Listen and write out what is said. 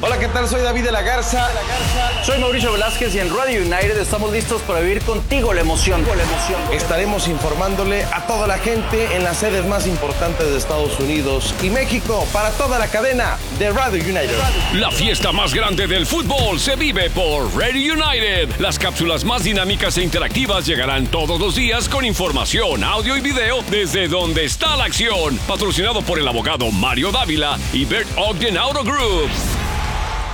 Hola, ¿qué tal? Soy David de la Garza. Soy Mauricio Velázquez y en Radio United estamos listos para vivir contigo la emoción. Estaremos informándole a toda la gente en las sedes más importantes de Estados Unidos y México para toda la cadena de Radio United. La fiesta más grande del fútbol se vive por Radio United. Las cápsulas más dinámicas e interactivas llegarán todos los días con información, audio y video desde donde está la acción. Patrocinado por el abogado Mario Dávila y Bert Ogden Auto Group.